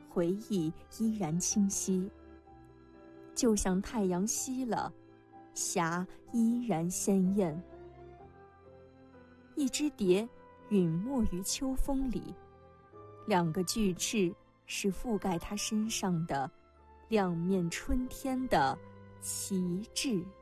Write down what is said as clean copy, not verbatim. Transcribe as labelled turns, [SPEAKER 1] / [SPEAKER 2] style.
[SPEAKER 1] 回忆依然清晰。就像太阳西了，霞依然鲜艳。一只蝶陨没于秋风里，两个巨翅是覆盖它身上的两面春天的旗帜。